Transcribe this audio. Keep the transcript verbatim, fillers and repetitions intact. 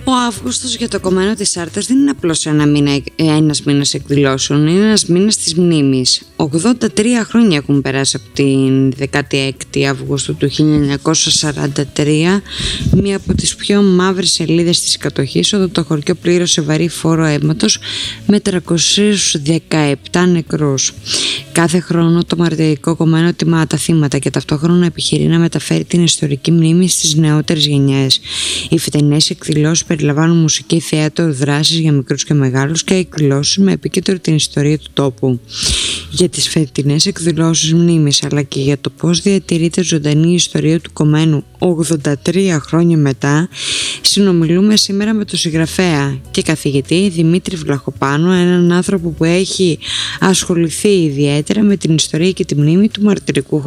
Ο Αύγουστος για το κομμένο της Άρτας δεν είναι απλώς ένα μήνα, ένας μήνας εκδηλώσεων, είναι ένας μήνας της μνήμης. ογδόντα τρία χρόνια έχουν περάσει από την δεκάτη έκτη Αυγούστου του χίλια εννιακόσια σαράντα τρία, μία από τις πιο μαύρες σελίδες της κατοχής, όταν το χωριό πλήρωσε βαρύ φόρο αίματος με τριακόσιους δεκαεπτά νεκρούς. Κάθε χρόνο το μαρτυρικό κομμένο τιμά τα θύματα και ταυτόχρονα επιχειρεί να μεταφέρει την ιστορική μνήμη στις νεότερες γενιές. Οι φετινές εκδηλώσεις περιλαμβάνουν μουσική, θέατρο, δράσεις για μικρούς και μεγάλους και εκδηλώσεις με επίκεντρο την ιστορία του τόπου. Για τις φετινές εκδηλώσεις μνήμης αλλά και για το πώς διατηρείται ζωντανή η ιστορία του κομμένου ογδόντα τρία χρόνια μετά, συνομιλούμε σήμερα με τον συγγραφέα και καθηγητή Δημήτρη Βλαχοπάνο, έναν άνθρωπο που έχει ασχοληθεί ιδιαίτερα με την ιστορία και τη μνήμη του μαρτυρικού